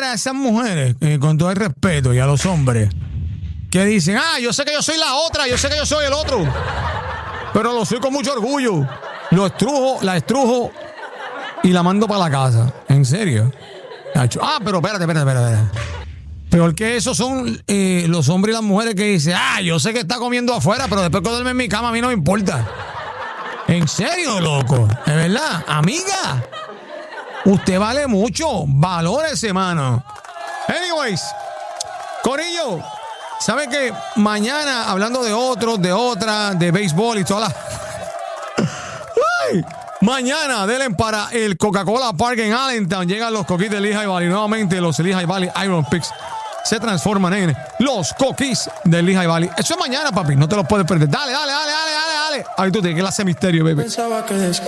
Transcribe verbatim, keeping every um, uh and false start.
a esas mujeres, eh, con todo el respeto, y a los hombres, que dicen, ah, yo sé que yo soy la otra, yo sé que yo soy el otro, pero lo soy con mucho orgullo. Lo estrujo, la estrujo y la mando para la casa. ¿En serio? Ah, pero espérate, espérate, espérate. Peor que eso son eh, los hombres y las mujeres que dicen, ah, yo sé que está comiendo afuera, pero después que duerme en mi cama a mí no me importa. ¿En serio, loco? ¿De verdad? Amiga, usted vale mucho. Valórese, mano. Anyways, corillo, ¿saben qué? Mañana, hablando de otros, de otras, de béisbol y todas las... ¡Ay! Mañana, denle para el Coca-Cola Park en Allentown. Llegan los Coquis del Lehigh Valley. Nuevamente, los Lehigh Valley Iron Picks se transforman en los Coquis del Lehigh Valley. Eso es mañana, papi. No te lo puedes perder. Dale, dale, dale, dale, dale, dale. Ahí tú tienes que la hacer misterio, baby.